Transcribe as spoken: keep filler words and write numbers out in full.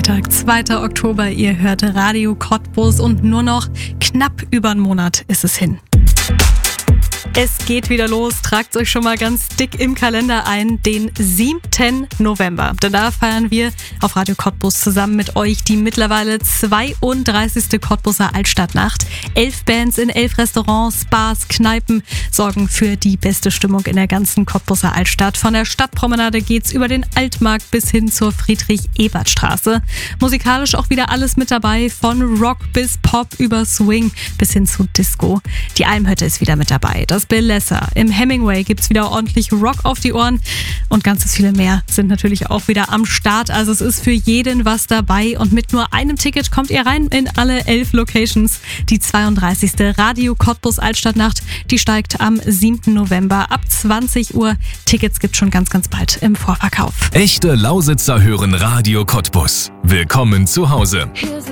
Freitag, zweiter Oktober. Ihr hört Radio Cottbus und nur noch knapp über einen Monat ist es hin. Es geht wieder los, tragt euch schon mal ganz dick im Kalender ein, den siebten November. Denn da feiern wir auf Radio Cottbus zusammen mit euch die mittlerweile zweiunddreißigste Cottbuser Altstadtnacht. Elf Bands in elf Restaurants, Bars, Kneipen sorgen für die beste Stimmung in der ganzen Cottbuser Altstadt. Von der Stadtpromenade geht's über den Altmarkt bis hin zur Friedrich-Ebert-Straße. Musikalisch auch wieder alles mit dabei, von Rock bis Pop über Swing bis hin zu Disco. Die Almhütte ist wieder mit dabei. Das Bellessa. Im Hemingway gibt's wieder ordentlich Rock auf die Ohren und ganzes viele mehr sind natürlich auch wieder am Start. Also es ist für jeden was dabei und mit nur einem Ticket kommt ihr rein in alle elf Locations. Die zweiunddreißigste Radio Cottbus Altstadtnacht, die steigt am siebten November ab zwanzig Uhr. Tickets gibt's schon ganz, ganz bald im Vorverkauf. Echte Lausitzer hören Radio Cottbus. Willkommen zu Hause.